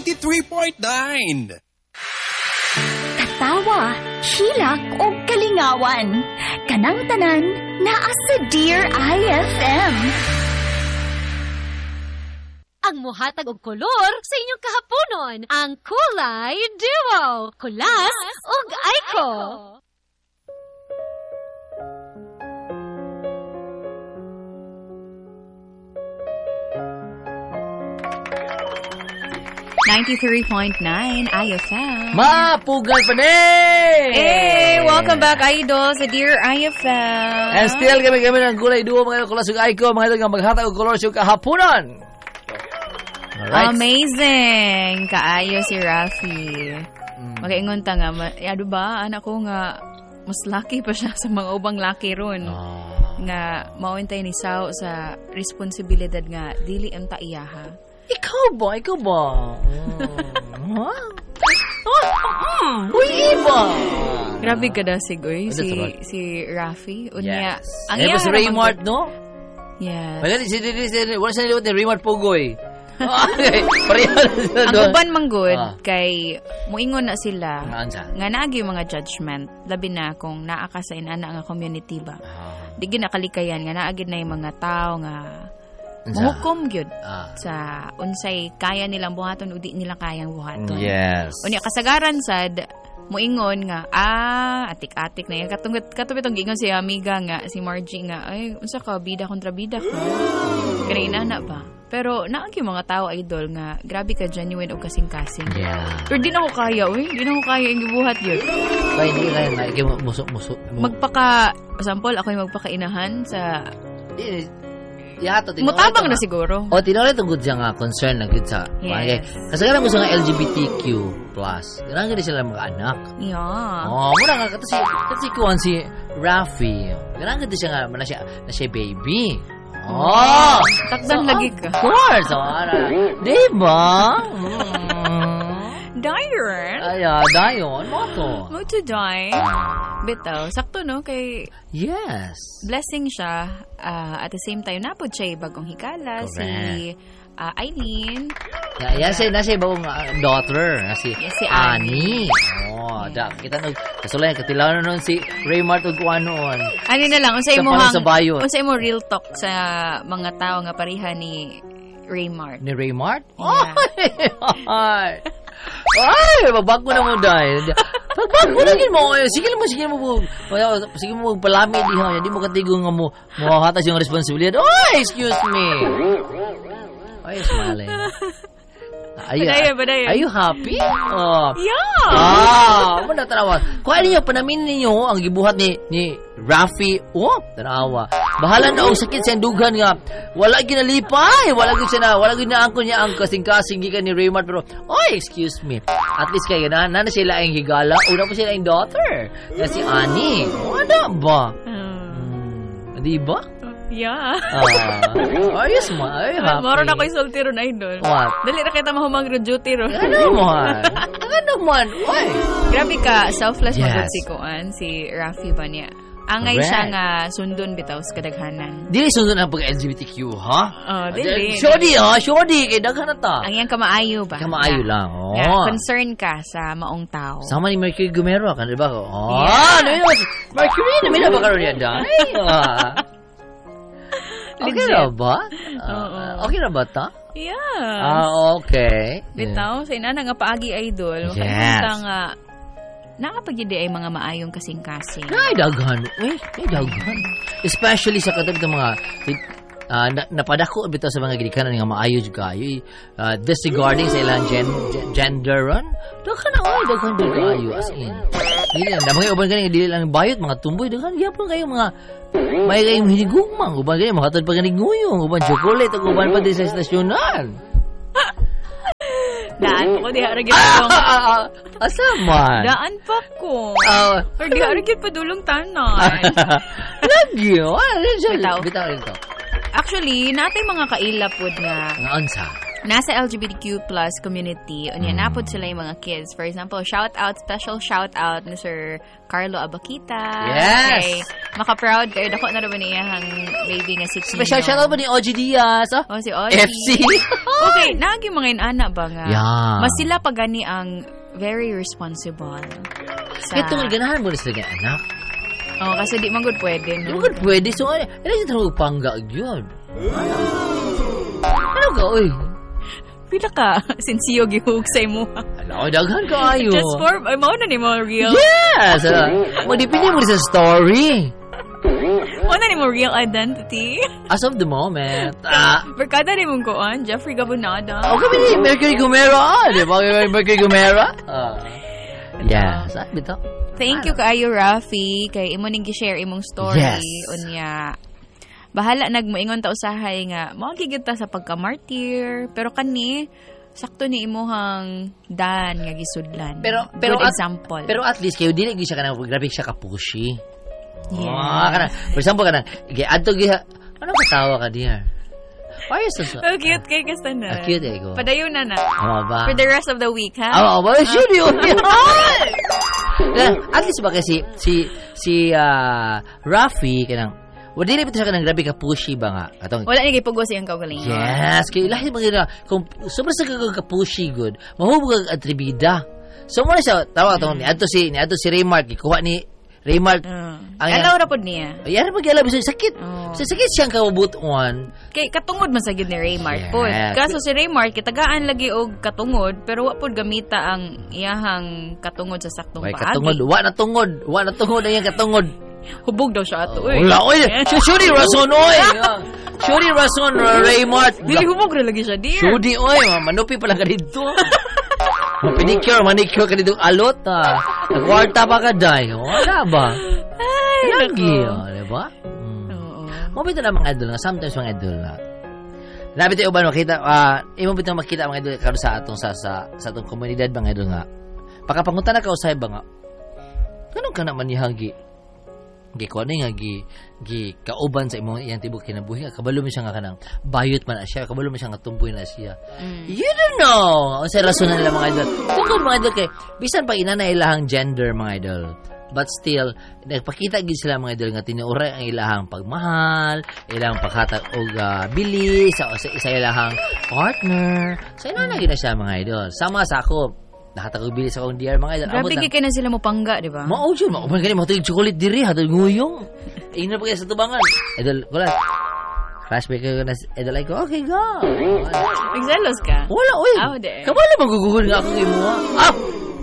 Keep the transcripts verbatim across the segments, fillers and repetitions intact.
ninety-three point nine. Katawa, hilak o kalingawan. Kanang tanan, naa sa Dear I F M. Ang muhatag og kolor sa inyong kahaponon, ang Kulay Duo, Kulas ug Aiko. ninety-three point nine I F M. Mapugal pa ni! Hey! Welcome back, Idol, sa Dear I F M. And still kami-kami ng Kulay Duo, mga Kulas ug Aiko, mga ito nga maghatag og kolor sa kahaponon. Alright. Amazing! Kaayo si Rafi. Mm. Mag-ingon ta nga, ma- ano ba, anak ko nga, mas lucky pa siya sa mga ubang lucky ron. Oh. Nga, mauintay ni Sao sa responsibilidad nga, dili ang taiyaha. Ikaw ba? Ikaw ba? Mm. Huh? Mm. Uy, iba! Grabe ka da, Sigoy, si, si Rafi. Unya, yes. Ang eh, iya si Raymart, no? Yes. Pagkat si, si, si, wala siya niliwat ni Raymart Pugoy. Ang uban manggod ah. Kay muingon na sila Naansa? nga naagi mga judgment labi na kung naa ka sa inana nga community ba ah. Di gyud nakalikayan nga naagi na yung mga tao nga muhukom gyud ah. Sa unsay kaya nilang buhaton o di nila kayang buhaton. Yes. Unya kasagaran sad muingon nga ah atik-atik na yan katungod katubitong giingon si amiga nga si Margie nga ay unsa ka bida kontra bida ka kani inana ba. Pero naagi mga tao, Idol, nga grabe ka genuine o kasing-kasing. Yeah. Pero di na ko kaya, uy. Di na ko kaya yung gibuhat yun. Kaya hindi kaya na. Ikaw musok-musok. Magpaka, sample, ako yung magpakainahan sa... Di, yato. Mutabang na siguro. O, tinawala itong good siya nga, concern na good sa... Yes. Kasi kaya mo sa nga L G B T Q plus. Ganang ganda sila mga anak. Yeah. Oh, muna nga, kasi, kasi kuhan si Rafi. Ganang ganda siya nga, na siya, na siya baby. Oh! Takdan so, lagi ka. Of course! So, ara. Diba? Mm. Dayon? Ay, uh, dayon. Mo to? Mo to die. Bitaw. Sakto, no? Kay... Yes. Blessing siya. Uh, at the same time, napod siya bagong hikala. Correct. Si uh, Eileen. Yeah, yeah, si, nasi bagong uh, daughter. Si, yeah, si Annie. Oh, yeah. Da, kita nag... Kasulay, katilawan nun si Raymart o kuha noon. Ano na lang, unsay mo hang... Sa bayo. Unsay mo real talk sa mga tao nga pariha ni Raymart. Ni Raymart? Yeah. Ay! Ay! Magbago na mo dahil. Magbago na gin mo. Sige mo, sige mo. Sige mo magpalami di ha. Hindi mo katigong nga mo. Mahahatas yung responsibilidad. Oh, excuse me. Ay, smiling. Are you, badaya, badaya. Are you happy? Oh. Yeah. Ah, mo na tanawa. Kuha niyo panamin ninyo ang gibuhat ni ni Rafi. Oh, tanawa. Bahala na og sakit sa dugan nga. Wala ginalipay, wala gid siya na, wala gid na angkon niya ang kasing-kasing gikan ni Raymart pero oh, excuse me. At least kay na na sila ang higala, una pa sila ang daughter. Na si Annie. Wala ba? Hmm. Di ba? Yeah. Ah. Are you smart? Are you happy? Maroon ako yung soltero na Idol. What? Dali na kita mahumang duty ro. Ano man? Ano man? Why? Grabe ka, selfless yes. magod si Kuan, si Rafi ba niya. Angay Correct. siya nga sundon bitaw sa kadaghanan. Dili sundon ang pag-L G B T Q, ha? Oh, dili. Shodi, ha? Shodi, kay daghan na ta. Ang yang kamaayo ba? Kamaayo lang, oh. Yeah, concern ka sa maong tao. Sama ni Mercury Gumero, kan ba? Oh, yeah. Ano yun? Mercury, namin na ba karoon niya dahil? Okay na ba? Uh, okay na ba ta? Yeah. Ah, okay. Bitaw, sa ina na nga paagi Idol. Yes. Makikita nga, nakapagidi ay mga maayong kasing-kasing. Ay, daghan. Uy, ay, daghan. Especially sa katabi ng mga... Uh, na, napadako bitaw sa mga gidikanan nga maayo jud kayo uh, disregarding sa ilang gen, gen, gender run daghan na oy daghan jud kayo as in dili na mga uban kani dili lang bayot mga tumboy daghan gyapon kayo mga may kayong hinigugmang uban kayo makatod pa kani nguyong uban chocolate ug uban pa di sa estasyonan daan ko diha ra gyud ko asa man daan pa ko uh, pero diha ra gyud padulong tanan lagi oh bitaw bitaw Actually, natay mga kaila pod nga. Nga unsa? nasa L G B T Q plus community, unya Mm. napod sila yung mga kids. For example, shout out, special shout out ni Sir Carlo Abakita. Yes! Kay, maka-proud kayo. Dako na naman iyahang baby nga si Tino. Special shoutout ba ni O G Diaz? Oh, Oh, si Oji. F C. Okay, nagi mga inana ba nga? Yeah. Mas sila pa gani ang very responsible. Sa... Ito nga, ganahan mo na sila ng anak. Oh, kasi di man good pwede. Di No? mo kung pwede. So, ano yung tanong pangga yun? Ano ka, oy? Pila ka, sinsiyo gihug sa imo. Ano, daghan ka ayo. Just for, ay, mao na ni mo real. Yes! Uh, Magdipindi mo sa story. Mao na ni mo real identity. As of the moment. Ah, Barkada ni mong kuan, Jeffrey Gabonada. uh, okay, ni Mercury Gumera. Ah, di ba? Mercury Gumera. Ah. Yeah, sabi to. Thank you kaayo, Rafi, kay imo ning gi-share imong story. Yes. Unya. Bahala nagmoingon ta usahay nga mao gigit ta sa pagka-martyr, pero kani sakto ni imuhang dan nga gisudlan. Pero pero good at, example. Pero at least kayo dili gyud siya kanang graphic siya ka pushy. Yeah. Ah, kanang for example kanang gi adto gi ano ka tawa ka dear? Why is this? Oh, cute kay kasta na. Ah, cute eh ko. Padayon na na. Oo ba? For the rest of the week, ha? Oo ba? Sure yun. At least ba kasi si si uh, Rafi kanang wala din ito siya kanang grabe ka pushy ba nga? Atong, Wala niya kipugos yung kaugalingon. yes, kaya lahi mga gina, kung sobrang sa ka pushy good, mahubog ang atribida. So muna siya, tawa ito, ni ato si, ni ato si Raymark, ikuha ni Raymark. Uh, Ang Alaw ra pod niya. Yan, mag-alab siya, sakit. Oh. Sa sakit siyang kawabutuan. Kay katungod man sa gid ni Raymark Yes. pod. Kaso si Raymark kitagaan lagi og katungod pero wa pod gamita ang iyahang katungod sa saktong May paagi. katungod, wa na tungod, wa na tungod ang iyang katungod. Hubog daw siya ato. uy. Wala, oy, Shuri Rason, oy. Shuri Rason, Raymart. Dili hubog ra lagi siya, dear. Shuri, oy, manupi pala ka dito. Mapinicure, manicure ka dito alot, ha. Nagwarta pa ka, day. Wala ba? Ay, Lagi, nako. oh, di ba? Hmm. Oo. Mabito na mga idol nga, sometimes mga idol na. Labit yung uban makita, ah, imo bito makita mga idol karon sa atong sa sa sa atong komunidad mga idol nga. Pagkapangutan na ka usay ba nga. Ganun ka naman ihagi. Gi ko nga gi gi kauban sa imong iyang tibok kinabuhi nga kabalo mo siya nga kanang bayot man na siya, kabalo mo siya nga tumboy na siya. Mm. You don't know. Ang sa rason na nila mga idol. Tungkol mga idol kay bisan pa ina na ilahang gender mga idol. But still, nagpakita gid sila mga idol nga tinuoray ang ilahang pagmahal, ilahang paghatag og uh, bili sa, sa isa ilahang partner. Sa ina na gid na siya mga idol. Sama sa ako, nahatag og bili sa akong D R mga idol. Grabe gid kay na sila mo pangga, di ba? Mao jud, mao man kani mo chocolate diri hatod nguyong. Ina pa kay sa tubangan. Idol, wala. Flashback ko na idol ay ko. Okay, go. Nagselos ka? Wala oy. Ah, di. Kabalo magugugol nga ako imo. Ah.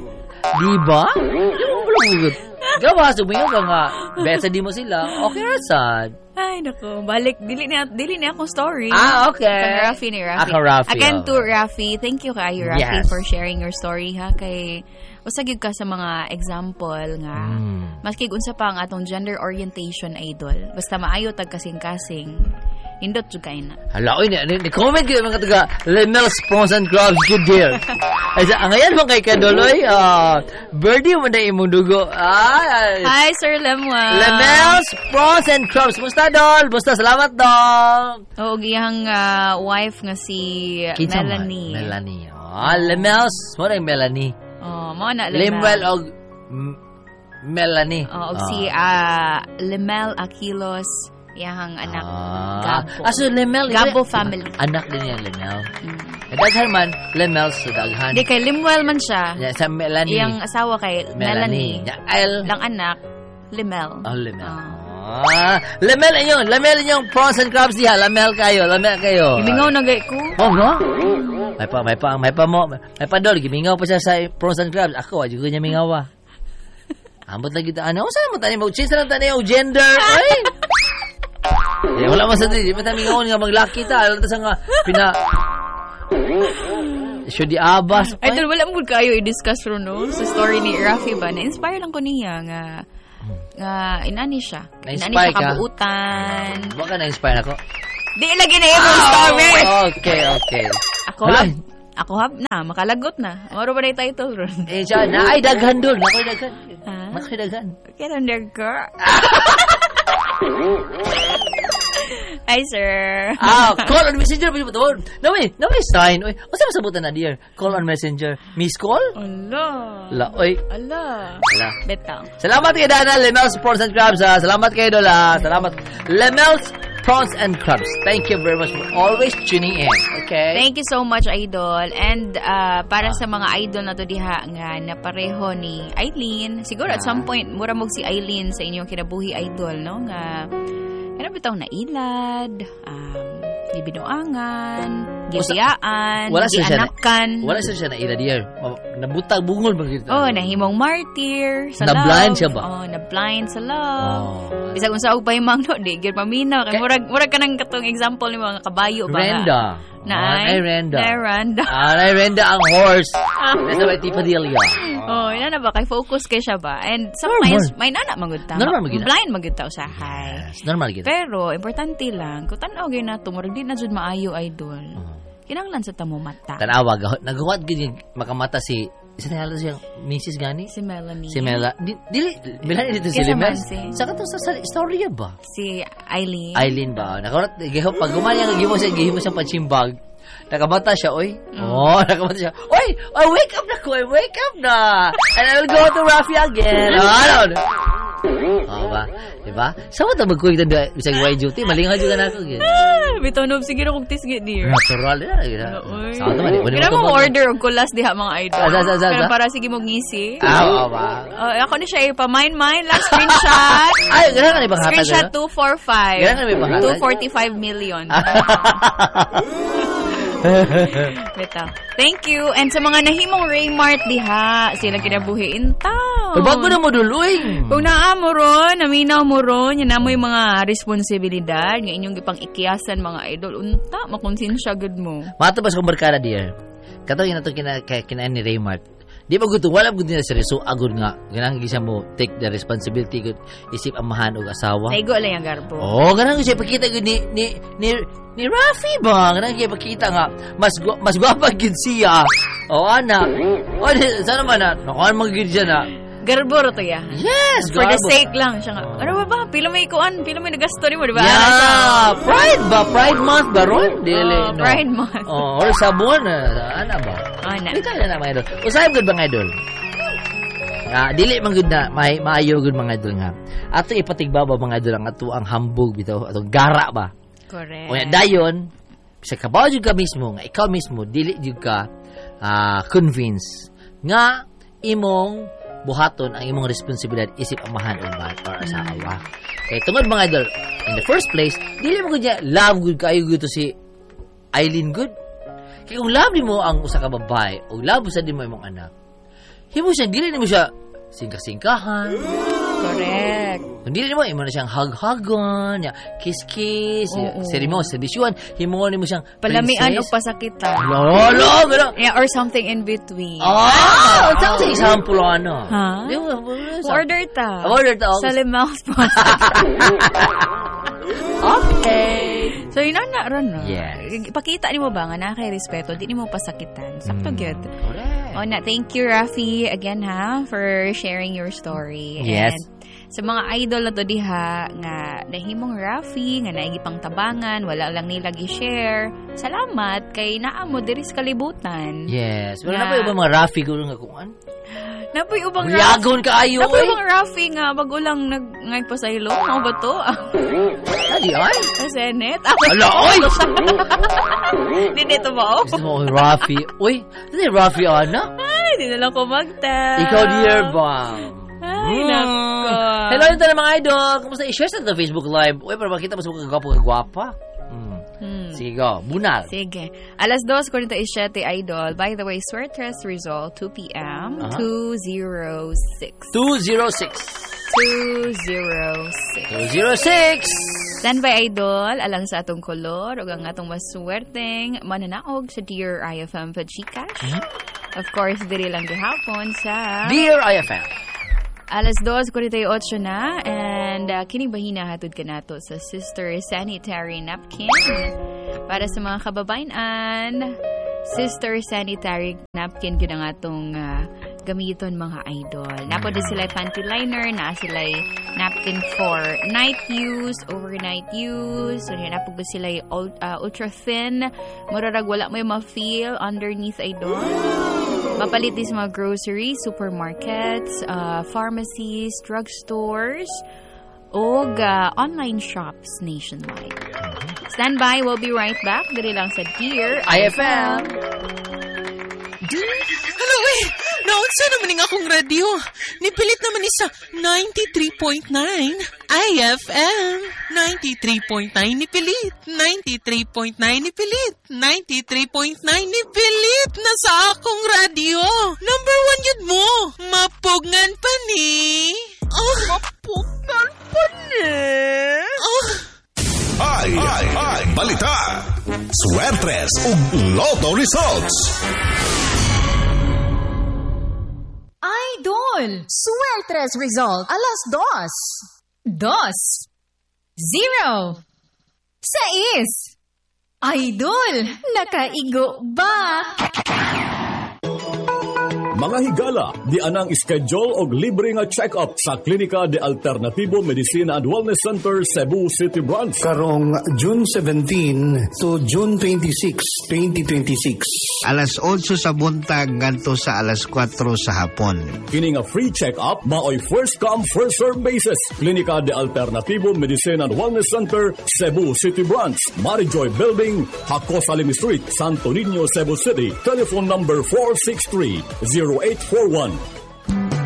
Di ba? Di mo pala gugugot. Gawa, sumayaw ka nga. Besa di mo sila. Okay ra sad. Ay, nako. Balik. Dili na, dili na akong story. Ah, okay. Kang Rafi ni Rafi. Ako, Rafi, Again oh. to Rafi. Thank you kayo, Rafi, Yes. for sharing your story, ha? Kay, usagid ka sa mga example nga, Mm. maski unsa pa ang atong gender orientation idol. Basta maayo tag kasing-kasing. Indot jud kay na. Hala, oy, ni, ni, ni comment kayo mga taga Lemel's Prawns and Crabs, good dear. Ay, sa, ang ngayon mo kay Kadoloy, ah, birdie mo na imong dugo. Ay, Hi, Sir Lemwa. Lemel's Prawns and Crabs. Musta, Dol? Musta, salamat, Dol. O, giyang ah, wife nga si Kinsa Melanie. man? Melanie. Ah, Lemel's. Mo na yung Melanie. Oh, mo na Limwell og M- Melanie. Oh, og si ah, Lemel Aquilos, iyang anak. Ah, Gabo. ah, so Lemel. Gabo ina- family. Anak din niya, Lemel. Mm. Daghan man, Lemel sa daghan. Di kay Limwell man siya. Yeah, sa Melanie. Iyang asawa kay Melanie. Yeah, I'll... Lang anak, Limel. Oh, Lemel. Oh. Ah, Lemel inyo. Lemel inyong prawns and crabs diha. Lemel kayo. Lemel kayo. Gimingaw na gay ko. Oh, no? May pa, may pa, may pa mo. May pa, Dol. Gimingaw pa siya sa prawns and crabs. Ako, adyo ko niya mingaw ah. Ambot lagi ta. Ano? Saan mo tani? Mag-change na lang tani yung gender. Ay! Eh, wala man sa di. Di ba tayo mingaw nga maglaki ta. Wala ta sa nga pina... Should di abas. Ay, tol, wala mo kayo i-discuss ro no sa story ni Rafi ba. Na-inspire lang ko niya nga nga inani siya. Inani Na-inspire siya ka? kabuutan. Baka na-inspire ako. Di lagi na yung story. Okay, okay. Ako Wala. hab, ako hab na, makalagot na. Maro ba na yung title ron? Eh, siya na. Ay, daghan doon. Nako'y daghan. Ha? Nako'y daghan. Kaya there ka. Hi, sir. Ah, call on messenger pa to. No may, no may sign. Oy, asa masabutan na dear? Call on messenger. Miss call? Ala. La, oy. Ala. Ala. Betang. Salamat kay Dana Lemel's Prawns and Crabs. Ha. Salamat kay Dola. Salamat. Lemel's Prawns and Crabs. Thank you very much for always tuning in. Okay? Thank you so much, Idol. And uh, para sa mga idol na to diha nga na pareho ni Eileen, siguro at some point mura mo si Eileen sa inyong kinabuhi, Idol, no? Nga ano bitaw na ilad, um, gibinuangan, gibiyaan, wala siya siya na- gianakan. Wala siya siya na ila dear. Nabutag bungol ba kita? Oh, nahimong martyr sa love. Na-blind siya ba? Oh, na-blind sa love. Oh. Bisag kung sa upay mang no, di gyud paminaw. Kay murag murag kanang katong example ni mga kabayo ba. Renda. Na Ah, ay Renda. Na Renda. Ah, ay Renda ang horse. Nasa may tipadilya. Oh, ina na ba kay focus kay siya ba? And Normal. sometimes may nana magud ta. Normal magid na. Blind magud ta usahay. Yes, normal gid. Pero importante lang, kung tan-aw gyud nato murag di na jud maayo, Idol. Kinahanglan sa tamo mata. Tanawa gahot nagahuat gid yung makamata si isa na halos siyang Missus Gani. Si Melanie. Si Mela. Di, dili, bilang dito si Kesa Limel. man si- Saka to sa, sa istorya ba? Si Eileen. Eileen ba? Nakahuat, gihop, pag gumanya, gihimo siya, gihimo siyang pansimbag. Nakabata siya, oy. Oh, nakabata siya. Oy, oh, wake up na ko, wake up na. And I will go to Rafi again. Oh, ano? Oh, ba? Diba? Sama ta magkuwig na bisag Y duty, malingaw juga na ako. Ah, bitaw nob sige ra kog tisgi dear. Natural na. Oy. Sama ta man. Kaya mo order og kulas diha mga idol. Ah, sa, sa, sa, Kaya sa. para sige mo ngisi. Ah, oo ba? Oh, ako ni siya ipa-mine-mine lang screenshot. Ay, gano'n ka na ibang hatag. Screenshot two forty-five. Ganun ka na ibang hatag? two forty-five million. Bitaw. Thank you. And sa mga nahimong Raymart diha, sila kinabuhi in town. Ba't mo na mo duluing? Kung naa mo ron, naminaw mo ron, yan na mo yung mga responsibilidad nga inyong ipang ikiyasan mga idol. Unta, makonsensya gud mo. Matabas kong barkada, dear. Katong yun na ito kina, kina ni Raymart. Di ba gusto, wala gusto nila seryoso, agod nga. Ganang gisa mo, take the responsibility, good, isip amahan o asawa. Naigo lang yung garbo. Oo, oh, ganang siya ipakita good ni, ni, ni, ni Rafi ba? Ganang siya ipakita nga, mas, gu- mas gwapag gid siya. Oo, anak. O, di- sana man na, nakuhan magigid siya na. Garbo ro to ya. Yes, For the garbo. sake lang siya nga. Ano ba ba? Pila may ikuan? Pila may nagasto ni mo, di ba? Yeah, Pride ba? Pride month ba ron? Dili, Oh, no. Pride month. Oh, or sabon na, ano ba? Ana. Ito na na mga idol. Usayam gud mga idol. Ah, dili man gud na may maayo gud mga idol nga. Ato ipatigbaba mga idol ang ato ang hambog bitaw, ato gara ba. Correct. O yan, dayon sa kabaw jud ka mismo nga ikaw mismo dili jud ka ah, convince nga imong buhaton ang imong responsibilidad isip amahan o ba or asawa. Kay tungod mga idol, in the first place, dili mo gud niya love good kayo gud to si Eileen good. Kaya kung love mo ang usa ka babae o love sa din mo imong anak, himo siya, dili mo siya singka-singkahan. Correct. Kung dili mo, imo na siyang hug-hugon, ya, kiss-kiss, Oo. serimo, serbisyuan, himo mo siyang Palamian o princess. pasakitan. Lolo, gano'n. Yeah, or something in between. Ah, saan sa example ano? Ha? Di mo, Order ta. Order ta. Sa Limau's Okay. So, yun na ron, no? Yes. Ipakita ni mo ba nga na kay respeto, di ni mo pasakitan. Sakto Mm. gyud. Correct. Oh, na, thank you, Rafi, again, ha, for sharing your story. Yes. And sa mga idol na to diha, nga nahimong Rafi, nga naigipang tabangan, wala lang nila gi-share. Salamat, kay naamo diri sa kalibutan. Yes. Wala Yeah. na pa yung mga Rafi ko nga kung an. Napoy ubang Rafi. Yagon ka ayo, Napoy eh. ubang Rafi nga, bago lang nag ngay pasaylo. Ano ba to? Adi, ay. Sa Senate? Ala, oy! Hindi dito ba? Gusto mo, Rafi. Uy, hindi Rafi, ana? Ay, di na lang ko mag-tap. Ikaw, dear bomb. Ay, Mm. nako. Hello dito na mga idol. Kumusta? I-share sa ito Facebook Live. Uy, para makita mas magkagwapo kagwapa. Mm. Hmm. Sige, go. Bunal. Sige. Alas dos, kuwenta isyete, idol. By the way, sword test result, two p.m. Aha. two oh six. two oh six. two oh six. two oh six. Stand by, idol. Alang sa atong kolor, o ang atong maswerteng mananaog sa Dear I F M Pagchikas. Of course, diri lang gihapon sa... Dear I F M. Alas dos, kuwenta otso na. And uh, kining bahina hatod ka nato sa Sister Sanitary Napkin. Para sa mga kababayan, Sister Sanitary Napkin, yun ang atong uh, gamiton mga idol. Napo din sila panty liner, na sila napkin for night use, overnight use. So, napo ba sila uh, ultra thin. Murarag wala mo yung ma-feel underneath idol. Mapalit din sa mga groceries, supermarkets, uh, pharmacies, drugstores, o uh, online shops nationwide. Stand by, we'll be right back. Dali lang sa Dear I F M. Hello eh! Naunsa naman nga akong radio. Nipilit naman isa ninety-three point nine I F M. ninety-three point nine nipilit. ninety-three point nine nipilit. ninety-three point nine nipilit na sa akong radio. Number one yun mo. Mapugngan pa ni. Oh. Mapugngan pa ni. Oh. Ay, ay, ay, balita. Swertres ug Lotto results. Idol! Suertres result, alas dos. Dos. Zero. Sais. Idol! Nakaigo ba? Mga higala, di anang schedule og libre nga check-up sa Klinika de Alternativo Medicina and Wellness Center, Cebu City Branch. Karong June seventeenth to June twenty-sixth, twenty twenty-six. Alas otso sa buntag ngadto sa alas kwatro sa hapon. Kini nga free check-up maoy first come first serve basis. Klinika de Alternativo Medicina and Wellness Center, Cebu City Branch, Marijoy Building, Hakos Alim Street, Santo Niño, Cebu City. Telephone number four six three, zero eight four one.